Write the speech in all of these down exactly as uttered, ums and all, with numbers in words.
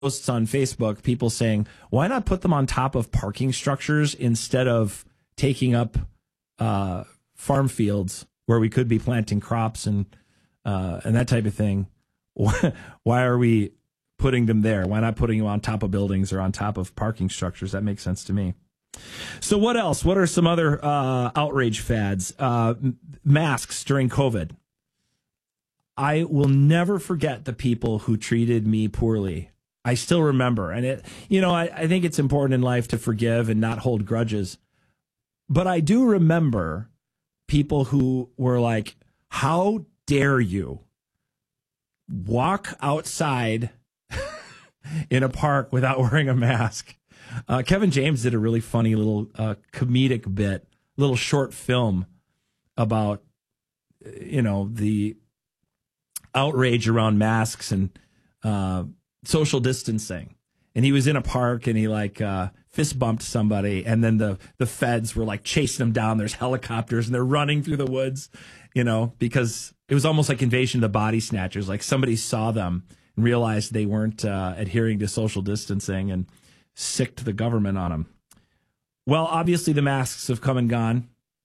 posts on Facebook, people saying, why not put them on top of parking structures instead of taking up uh, farm fields where we could be planting crops and uh, and that type of thing? Why are we putting them there? Why not putting them on top of buildings or on top of parking structures? That makes sense to me. So what else? What are some other uh, outrage fads? Uh, masks during COVID. I will never forget the people who treated me poorly. I still remember. And, it, you know, I, I think it's important in life to forgive and not hold grudges. But I do remember people who were like, how dare you walk outside in a park without wearing a mask? Uh, Kevin James did a really funny little uh, comedic bit, little short film about, you know, the outrage around masks and uh, social distancing. And he was in a park and he like uh, fist bumped somebody. And then the, the feds were like chasing him down. There's helicopters and they're running through the woods, you know, because it was almost like Invasion of the Body Snatchers. Like somebody saw them and realized they weren't uh, adhering to social distancing and sicked the government on them. Well, obviously the masks have come and gone.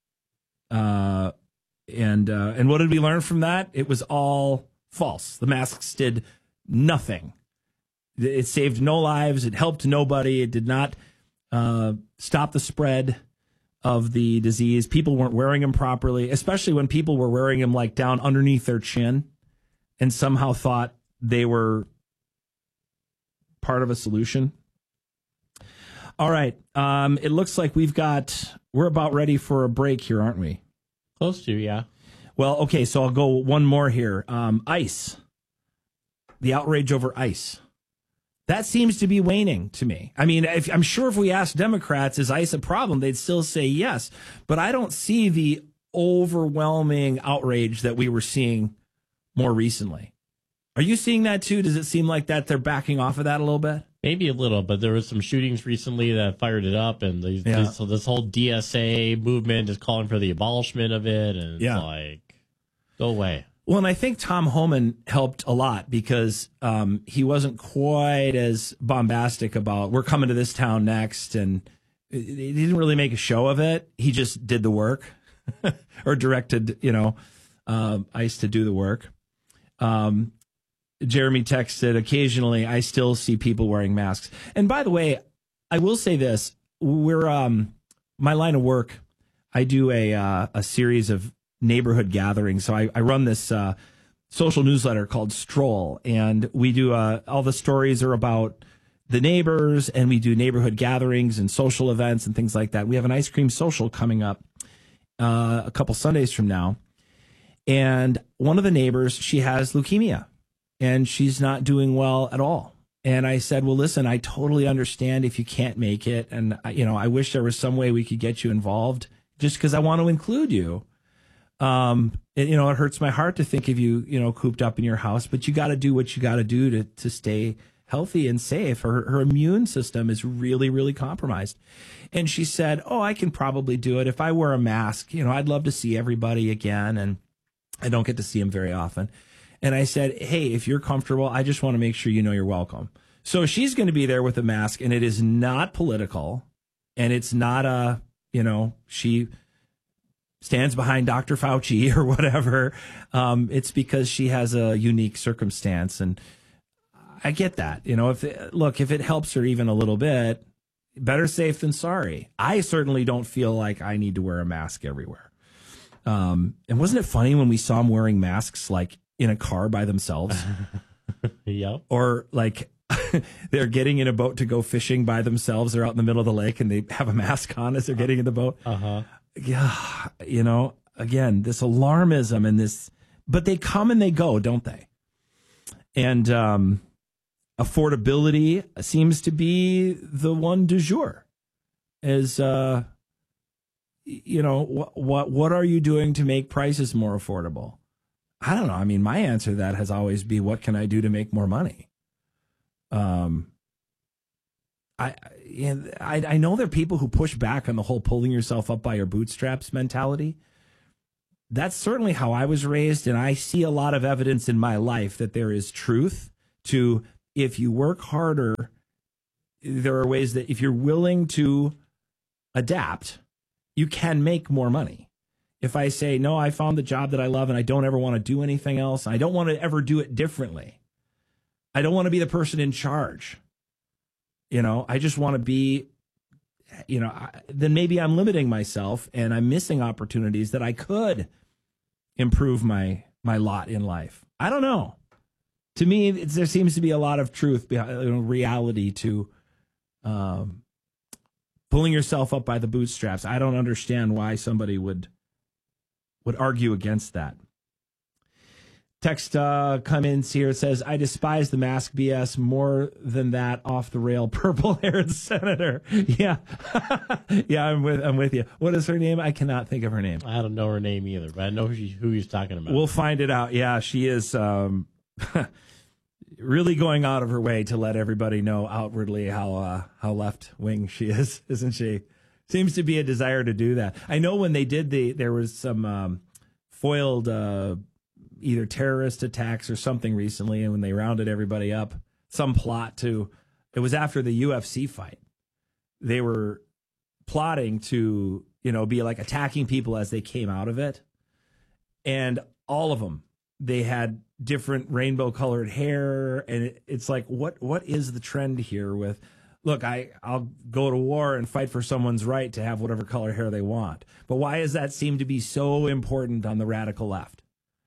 Uh, and uh, and what did we learn from that? It was all false. The masks did nothing. It saved no lives. It helped nobody. It did not uh, stop the spread of the disease. People weren't wearing them properly, especially when people were wearing them like down underneath their chin and somehow thought they were part of a solution. All right. Um, it looks like we've got, we're about ready for a break here, aren't we? Close to, yeah. Well, okay, so I'll go one more here. Um, ICE, the outrage over ICE. That seems to be waning to me. I mean, if, I'm sure if we asked Democrats, is ICE a problem, they'd still say yes. But I don't see the overwhelming outrage that we were seeing more recently. Are you seeing that too? Does it seem like that they're backing off of that a little bit? Maybe a little, but there was some shootings recently that fired it up, and these, Yeah. these, so this whole D S A movement is calling for the abolishment of it, and it's Yeah. like, go away. Well, and I think Tom Homan helped a lot because um, he wasn't quite as bombastic about, we're coming to this town next, and he didn't really make a show of it. He just did the work or directed, you know, uh, ICE to do the work. Um, Jeremy texted, occasionally I still see people wearing masks. And by the way, I will say this, we're, um, my line of work, I do a, uh, a series of neighborhood gatherings. So I, I run this, uh, social newsletter called Stroll, and we do, uh, all the stories are about the neighbors, and we do neighborhood gatherings and social events and things like that. We have an ice cream social coming up, uh, a couple Sundays from now. And one of the neighbors, she has leukemia. And she's not doing well at all. And I said, well, listen, I totally understand if you can't make it. And, you know, I wish there was some way we could get you involved just because I want to include you. Um, it, you know, it hurts my heart to think of you, you know, cooped up in your house, but you got to do what you got to do to to stay healthy and safe. Her, her immune system is really, really compromised. And she said, oh, I can probably do it. If I wear a mask, you know, I'd love to see everybody again. And I don't get to see them very often. And I said, hey, if you're comfortable, I just want to make sure you know you're welcome. So she's going to be there with a mask, and it is not political, and it's not a, you know, she stands behind Doctor Fauci or whatever. Um, it's because she has a unique circumstance, and I get that. You know, if it, look, if it helps her even a little bit, better safe than sorry. I certainly don't feel like I need to wear a mask everywhere. Um, and wasn't it funny when we saw them wearing masks, like, in a car by themselves? Yep. Or like they're getting in a boat to go fishing by themselves. They're out in the middle of the lake and they have a mask on as they're getting in the boat. Uh-huh. Yeah. You know, again, this alarmism and this, but they come and they go, don't they? And um, affordability seems to be the one du jour. Is, uh, you know, what, what, what are you doing to make prices more affordable? I don't know. I mean, my answer to that has always been, what can I do to make more money? Um, I, I, I know there are people who push back on the whole pulling yourself up by your bootstraps mentality. That's certainly how I was raised, and I see a lot of evidence in my life that there is truth to if you work harder, there are ways that if you're willing to adapt, you can make more money. If I say, no, I found the job that I love and I don't ever want to do anything else, and I don't want to ever do it differently. I don't want to be the person in charge. You know, I just want to be, you know, I, then maybe I'm limiting myself and I'm missing opportunities that I could improve my my lot in life. I don't know. To me, it's, there seems to be a lot of truth behind, you know, reality to um, pulling yourself up by the bootstraps. I don't understand why somebody would would argue against that. Text uh, comments here. It says, I despise the mask B S more than that off the rail purple-haired senator. Yeah. yeah, I'm with I'm with you. What is her name? I cannot think of her name. I don't know her name either, but I know who, she, who he's talking about. We'll find it out. Yeah, she is um, really going out of her way to let everybody know outwardly how uh, how left-wing she is, isn't she? Seems to be a desire to do that. I know when they did the, there was some um, foiled uh either terrorist attacks or something recently, and when they rounded everybody up, some plot to, it was after the U F C fight. They were plotting to, you know, be like attacking people as they came out of it. And all of them, they had different rainbow colored hair. And it, it's like, what what is the trend here with, look, I, I'll go to war and fight for someone's right to have whatever color hair they want. But why does that seem to be so important on the radical left?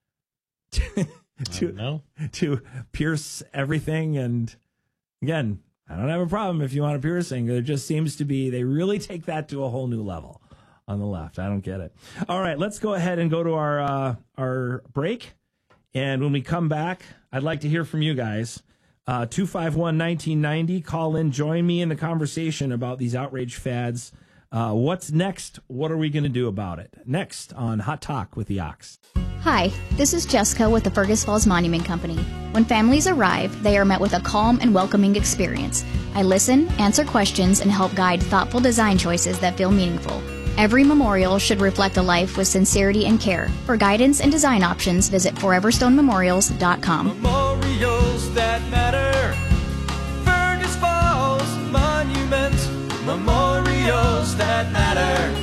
to, to pierce everything. And again, I don't have a problem if you want a piercing. There just seems to be, they really take that to a whole new level on the left. I don't get it. All right, let's go ahead and go to our uh, our break. And when we come back, I'd like to hear from you guys. Uh, two five one, nineteen ninety, call in, join me in the conversation about these outrage fads. Uh, what's next? What are we going to do about it? Next on Hot Talk with the Ox. Hi, this is Jessica with the Fergus Falls Monument Company. When families arrive, they are met with a calm and welcoming experience. I listen, answer questions, and help guide thoughtful design choices that feel meaningful. Every memorial should reflect a life with sincerity and care. For guidance and design options, visit forever stone memorials dot com. Memorials that matter. Fergus Falls Monument. Memorials that matter.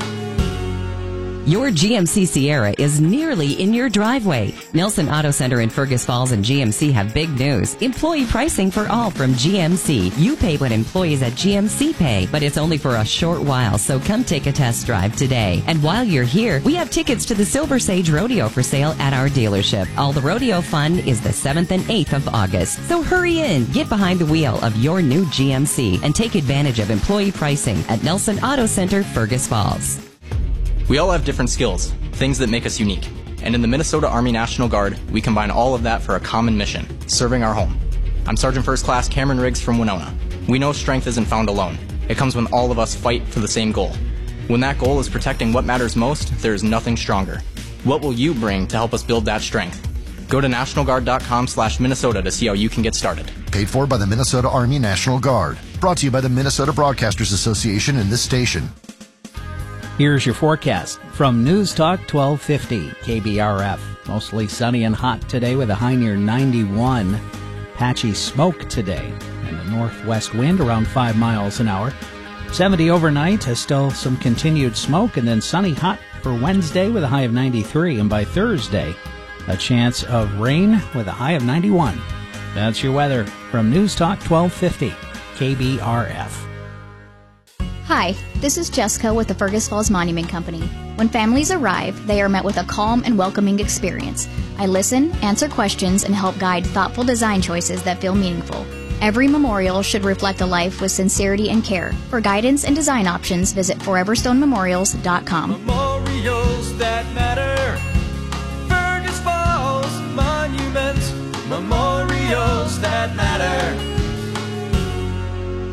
Your G M C Sierra is nearly in your driveway. Nelson Auto Center in Fergus Falls and G M C have big news. Employee pricing for all from G M C. You pay what employees at G M C pay, but it's only for a short while, so come take a test drive today. And while you're here, we have tickets to the Silver Sage Rodeo for sale at our dealership. All the rodeo fun is the seventh and eighth of August. So hurry in, get behind the wheel of your new G M C, and take advantage of employee pricing at Nelson Auto Center, Fergus Falls. We all have different skills, things that make us unique. And in the Minnesota Army National Guard, we combine all of that for a common mission, serving our home. I'm Sergeant First Class Cameron Riggs from Winona. We know strength isn't found alone. It comes when all of us fight for the same goal. When that goal is protecting what matters most, there is nothing stronger. What will you bring to help us build that strength? Go to national guard dot com slash Minnesota to see how you can get started. Paid for by the Minnesota Army National Guard. Brought to you by the Minnesota Broadcasters Association and this station. Here's your forecast from News Talk twelve fifty K B R F. Mostly sunny and hot today with a high near ninety-one. Patchy smoke today and a northwest wind around five miles an hour. seventy overnight, has still some continued smoke, and then sunny hot for Wednesday with a high of ninety-three. And by Thursday, a chance of rain with a high of ninety-one. That's your weather from News Talk twelve fifty K B R F. Hi, this is Jessica with the Fergus Falls Monument Company. When families arrive, they are met with a calm and welcoming experience. I listen, answer questions, and help guide thoughtful design choices that feel meaningful. Every memorial should reflect a life with sincerity and care. For guidance and design options, visit forever stone memorials dot com. Memorials that matter. Fergus Falls Monument. Memorials that matter.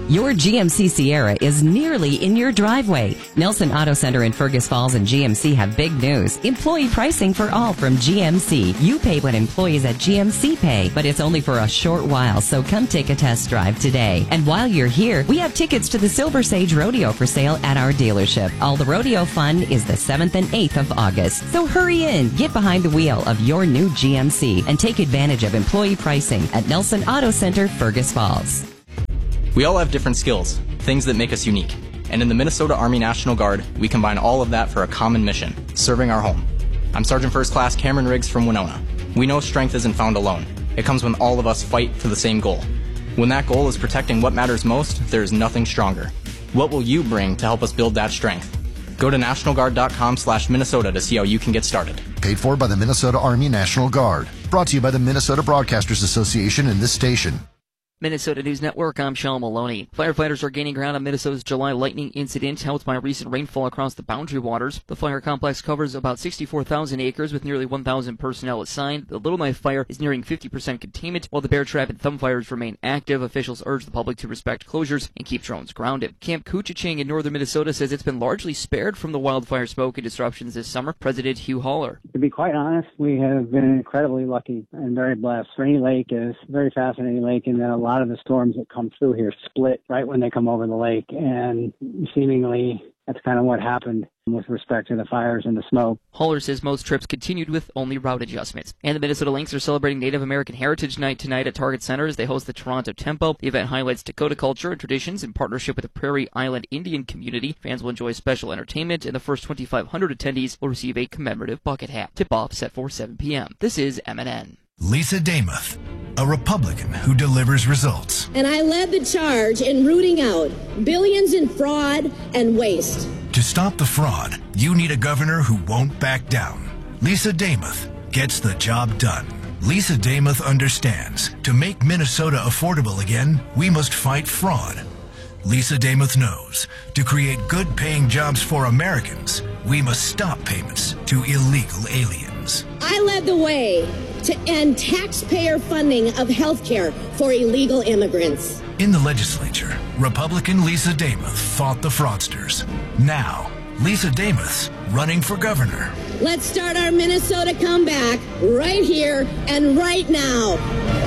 Your G M C Sierra is nearly in your driveway. Nelson Auto Center in Fergus Falls and G M C have big news. Employee pricing for all from G M C. You pay what employees at G M C pay, but it's only for a short while, so come take a test drive today. And while you're here, we have tickets to the Silver Sage Rodeo for sale at our dealership. All the rodeo fun is the seventh and eighth of August. So hurry in, get behind the wheel of your new G M C and take advantage of employee pricing at Nelson Auto Center, Fergus Falls. We all have different skills, things that make us unique. And in the Minnesota Army National Guard, we combine all of that for a common mission, serving our home. I'm Sergeant First Class Cameron Riggs from Winona. We know strength isn't found alone. It comes when all of us fight for the same goal. When that goal is protecting what matters most, there is nothing stronger. What will you bring to help us build that strength? Go to national guard dot com slash Minnesota to see how you can get started. Paid for by the Minnesota Army National Guard. Brought to you by the Minnesota Broadcasters Association and this station. Minnesota News Network, I'm Sean Maloney. Firefighters are gaining ground on Minnesota's July lightning incident, helped by recent rainfall across the Boundary Waters. The fire complex covers about sixty-four thousand acres with nearly one thousand personnel assigned. The Little Knife fire is nearing fifty percent containment, while the Bear Trap and Thumb fires remain active. Officials urge the public to respect closures and keep drones grounded. Camp Koochiching in northern Minnesota says it's been largely spared from the wildfire smoke and disruptions this summer. President Hugh Haller. To be quite honest, we have been incredibly lucky and very blessed. Rainy Lake is a very fascinating lake, and then a lot of the storms that come through here split right when they come over the lake, and seemingly that's kind of what happened with respect to the fires and the smoke. Haller says most trips continued with only route adjustments. And the Minnesota Lynx are celebrating Native American Heritage Night tonight at Target Center as they host the Toronto Tempo. The event highlights Dakota culture and traditions in partnership with the Prairie Island Indian community. Fans will enjoy special entertainment, and the first twenty-five hundred attendees will receive a commemorative bucket hat. Tip-off set for seven p.m. This is M N N. Lisa Damuth, a Republican who delivers results. And I led the charge in rooting out billions in fraud and waste. To stop the fraud, you need a governor who won't back down. Lisa Damuth gets the job done. Lisa Damuth understands, to make Minnesota affordable again, we must fight fraud. Lisa Damuth knows, to create good-paying jobs for Americans, we must stop payments to illegal aliens. I led the way to end taxpayer funding of health care for illegal immigrants. In the legislature, Republican Lisa Damuth fought the fraudsters. Now, Lisa Damuth's running for governor. Let's start our Minnesota comeback right here and right now.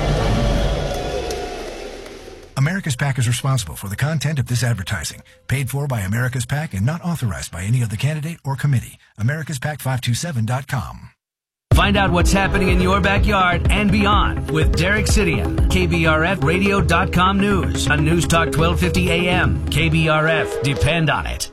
America's PAC is responsible for the content of this advertising. Paid for by America's PAC and not authorized by any other candidate or committee. Americas Pac five two seven dot com. Find out what's happening in your backyard and beyond with Derek Sidian. K B R F radio dot com News on News Talk twelve fifty A M. K B R F. Depend on it.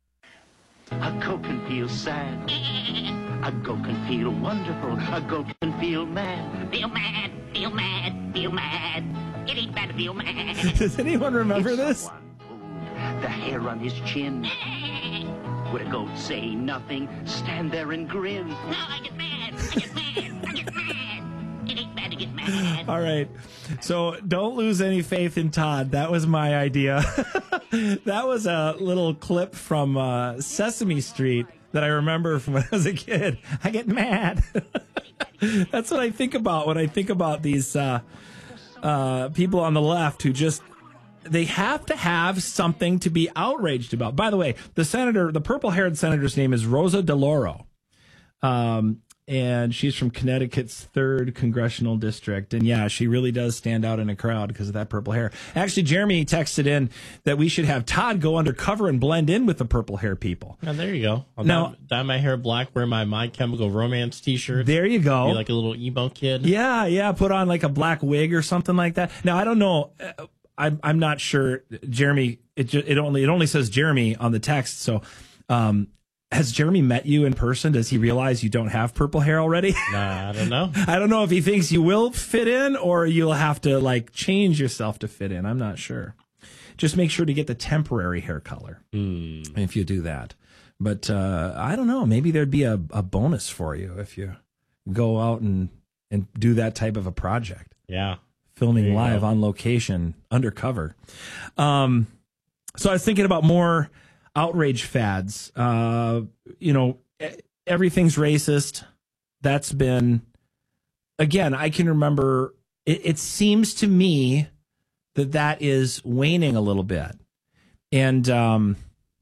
A goat can feel sad. A goat can feel wonderful. A goat can feel mad. Feel mad. Feel mad. Feel mad. It ain't bad to feel mad. Does anyone remember this? The hair on his chin. Would a goat say nothing, stand there and grin? No, I get mad. I get mad. I get mad. It ain't bad to get mad. All right. So don't lose any faith in Todd. That was my idea. That was a little clip from uh, Sesame Street that I remember from when I was a kid. I get mad. That's what I think about when I think about these uh, uh, people on the left who just, they have to have something to be outraged about. By the way, the senator, the purple-haired senator's name is Rosa DeLauro. Um, and she's from Connecticut's third congressional district. And yeah, she really does stand out in a crowd because of that purple hair. Actually, Jeremy texted in that we should have Todd go undercover and blend in with the purple hair people. Oh, there you go. I'll now, dye, dye my hair black, wear my My Chemical Romance t-shirt. There you go. Be like a little emo kid. Yeah, yeah. Put on like a black wig or something like that. Now, I don't know. Uh, I'm I'm not sure, Jeremy. It just, it only it only says Jeremy on the text. So, um, has Jeremy met you in person? Does he realize you don't have purple hair already? Nah, I don't know. I don't know if he thinks you will fit in or you'll have to like change yourself to fit in. I'm not sure. Just make sure to get the temporary hair color mm. if you do that. But uh, I don't know. Maybe there'd be a, a bonus for you if you go out and and do that type of a project. Yeah. Filming live go. on location, undercover. Um, so I was thinking about more outrage fads. Uh, you know, everything's racist. That's been, again, I can remember, it, it seems to me that that is waning a little bit. And, um,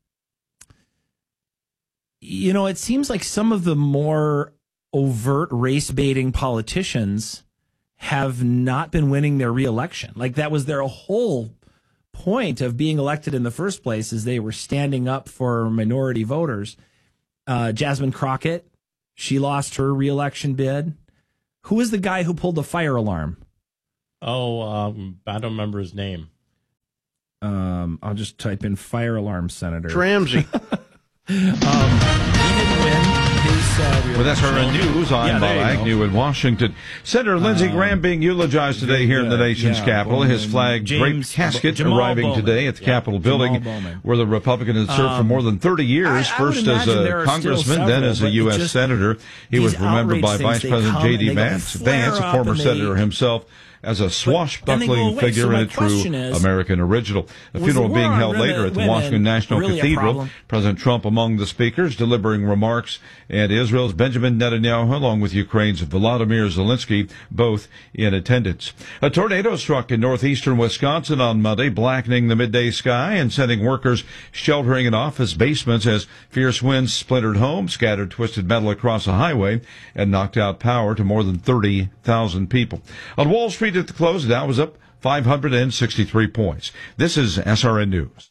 you know, it seems like some of the more overt race-baiting politicians have not been winning their reelection. Like, that was their whole point of being elected in the first place, is they were standing up for minority voters. Uh, Jasmine Crockett, she lost her reelection bid. Who was the guy who pulled the fire alarm? Oh, um, I don't remember his name. Um, I'll just type in fire alarm senator. Ramsey. um, he didn't win his uh, With S R N News, I'm yeah, Bob Agnew in Washington. Senator Lindsey Um, Graham being eulogized today here in the nation's yeah, capital. Bowman, His flag James- draped casket Jamal arriving Bowman. today at the Yeah, Capitol Jamal building, Bowman. where the Republican had served for Um, more than thirty years, I- I first would as imagine there a are congressman, still then several, as a but U S it just- senator. He these was remembered by outrage Vice things, they President come J and D they go Vance, flare Vance, a up former and they- senator himself, as a and they go swashbuckling away. figure So my and a true question is, American original. A was funeral the being war on held women- later at the women Washington National really a Cathedral. problem? President Trump among the speakers, delivering remarks, and Israel's Benjamin Netanyahu, along with Ukraine's Volodymyr Zelensky, both in attendance. A tornado struck in northeastern Wisconsin on Monday, blackening the midday sky and sending workers sheltering in office basements as fierce winds splintered homes, scattered twisted metal across a highway, and knocked out power to more than thirty thousand people. On Wall Street at the close, the Dow was up five hundred sixty-three points. This is S R N News.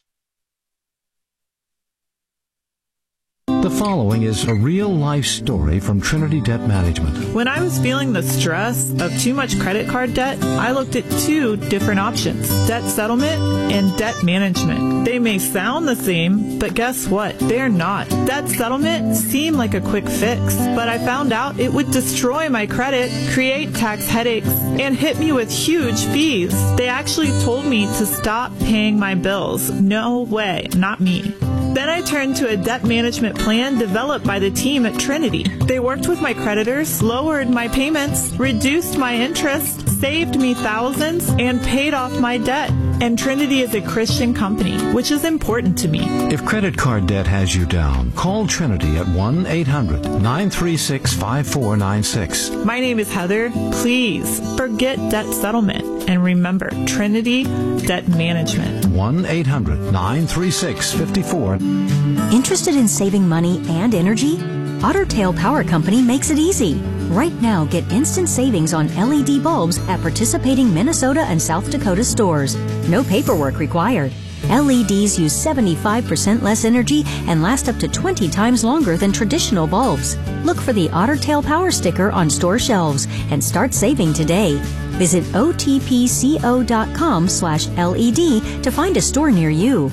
The following is a real-life story from Trinity Debt Management. When I was feeling the stress of too much credit card debt, I looked at two different options, debt settlement and debt management. They may sound the same, but guess what? They're not. Debt settlement seemed like a quick fix, but I found out it would destroy my credit, create tax headaches, and hit me with huge fees. They actually told me to stop paying my bills. No way, not me. Then I turned to a debt management plan developed by the team at Trinity. They worked with my creditors, lowered my payments, reduced my interest, saved me thousands, and paid off my debt. And Trinity is a Christian company, which is important to me. If credit card debt has you down, call Trinity at one eight hundred nine three six five four nine six. My name is Heather. Please forget debt settlement and remember Trinity Debt Management. one eight hundred nine three six five four. Interested in saving money and energy? Otter Tail Power Company makes it easy. Right now, get instant savings on L E D bulbs at participating Minnesota and South Dakota stores. No paperwork required. L E Ds use seventy-five percent less energy and last up to twenty times longer than traditional bulbs. Look for the Otter Tail Power sticker on store shelves and start saving today. Visit O T P C O dot com slash L E D to find a store near you.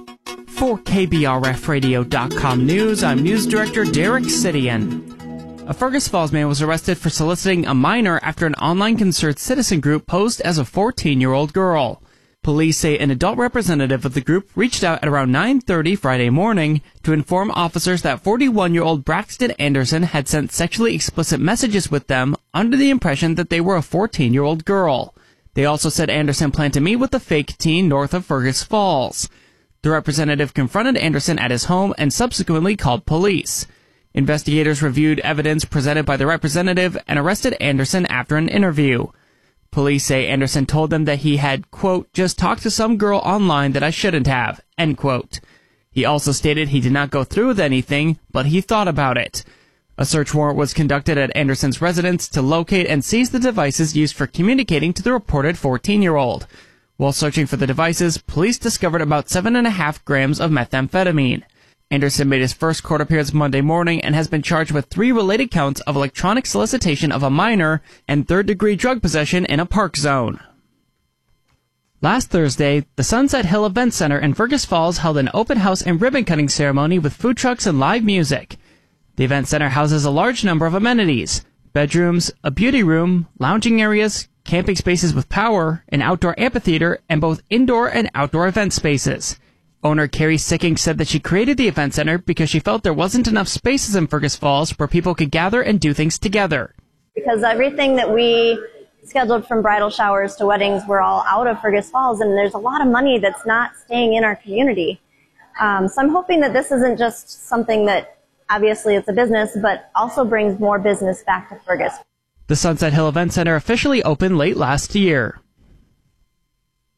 For K B R F radio dot com news, I'm News Director Derek Sidian. A Fergus Falls man was arrested for soliciting a minor after an online concerned citizen group posed as a fourteen-year-old girl. Police say an adult representative of the group reached out at around nine thirty Friday morning to inform officers that forty-one-year-old Braxton Anderson had sent sexually explicit messages with them under the impression that they were a fourteen-year-old girl. They also said Anderson planned to meet with the fake teen north of Fergus Falls. The representative confronted Anderson at his home and subsequently called police. Investigators reviewed evidence presented by the representative and arrested Anderson after an interview. Police say Anderson told them that he had, quote, just talked to some girl online that I shouldn't have, end quote. He also stated he did not go through with anything, but he thought about it. A search warrant was conducted at Anderson's residence to locate and seize the devices used for communicating to the reported fourteen-year-old. While searching for the devices, police discovered about seven and a half grams of methamphetamine. Anderson made his first court appearance Monday morning and has been charged with three related counts of electronic solicitation of a minor and third-degree drug possession in a park zone. Last Thursday, the Sunset Hill Event Center in Fergus Falls held an open house and ribbon-cutting ceremony with food trucks and live music. The event center houses a large number of amenities: bedrooms, a beauty room, lounging areas, camping spaces with power, an outdoor amphitheater, and both indoor and outdoor event spaces. Owner Carrie Sicking said that she created the event center because she felt there wasn't enough spaces in Fergus Falls where people could gather and do things together. Because everything that we scheduled from bridal showers to weddings were all out of Fergus Falls, and there's a lot of money that's not staying in our community. Um, so I'm hoping that this isn't just something that, obviously it's a business, but also brings more business back to Fergus. The Sunset Hill Event Center officially opened late last year.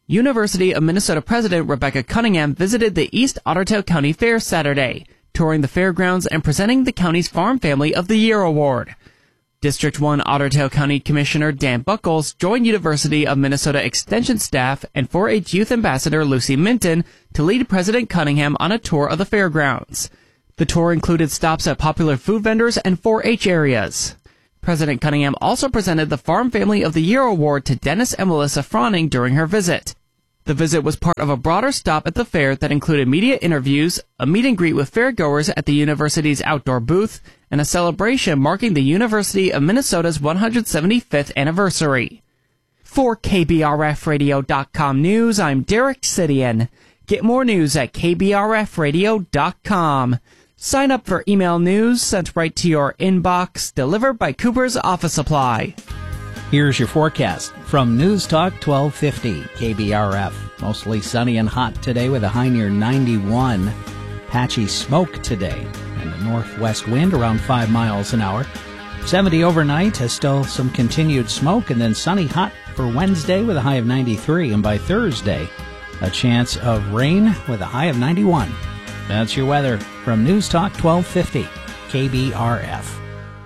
University of Minnesota President Rebecca Cunningham visited the East Otter Tail County Fair Saturday, touring the fairgrounds and presenting the county's Farm Family of the Year Award. District one Otter Tail County Commissioner Dan Buckles joined University of Minnesota Extension staff and four H Youth Ambassador Lucy Minton to lead President Cunningham on a tour of the fairgrounds. The tour included stops at popular food vendors and four H areas. President Cunningham also presented the Farm Family of the Year Award to Dennis and Melissa Froning during her visit. The visit was part of a broader stop at the fair that included media interviews, a meet and greet with fairgoers at the university's outdoor booth, and a celebration marking the University of Minnesota's one hundred seventy-fifth anniversary. For K B R F radio dot com News, I'm Derek Sidian. Get more news at K B R F radio dot com. Sign up for email news sent right to your inbox, delivered by Cooper's Office Supply. Here's your forecast from News Talk twelve fifty K B R F. Mostly sunny and hot today with a high near ninety-one. Patchy smoke today and a northwest wind around five miles an hour. seventy overnight has still some continued smoke, and then sunny hot for Wednesday with a high of ninety-three, and by Thursday a chance of rain with a high of ninety-one. That's your weather from News Talk twelve fifty K B R F.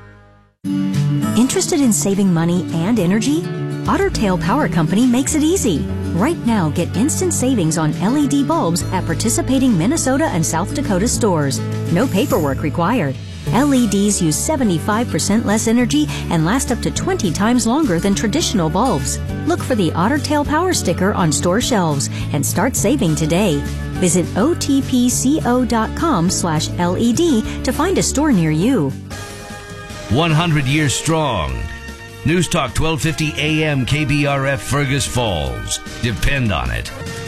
Interested in saving money and energy? Otter Tail Power Company makes it easy. Right now, get instant savings on L E D bulbs at participating Minnesota and South Dakota stores. No paperwork required. L E Ds use seventy-five percent less energy and last up to twenty times longer than traditional bulbs. Look for the Otter Tail Power sticker on store shelves and start saving today. Visit O T P C O dot com slash L E D to find a store near you. one hundred years strong. News Talk twelve fifty A M K B R F Fergus Falls. Depend on it.